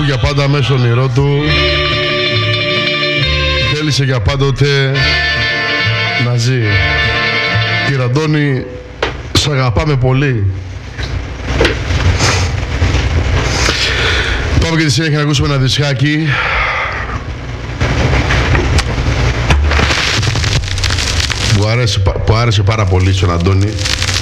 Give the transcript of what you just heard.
για πάντα μέσα στον όνειρό του. Θέλησε για πάντοτε να ζει. Κύριε Αντώνη, σ' αγαπάμε πολύ. Πάμε και τη συνέχεια να ακούσουμε ένα δισκάκι που άρεσε πάρα πολύ στον Αντώνη.